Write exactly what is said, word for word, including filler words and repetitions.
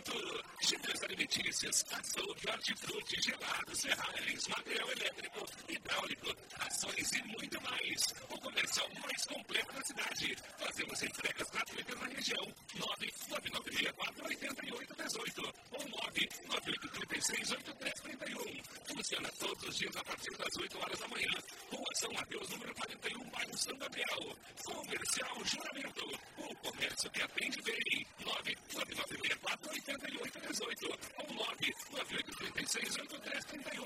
oferecimento. Gêneros alimentícios, açougue, hortifruti, gelados, ferragens, material elétrico, hidráulico, ações e muito mais. O comercial mais completo da cidade. Fazemos entregas gratuitas na região. nove nove nove seis quatro oito oito um oito ou nove nove oito três seis oito três três um. Funciona todos os dias a partir das oito horas da manhã. Rua São Mateus, número quarenta e um, bairro São Gabriel. Comercial Juramento. O comércio que atende bem. nove nove nove seis quatro oito oito um oito ou nove nove oito três seis oito três três um.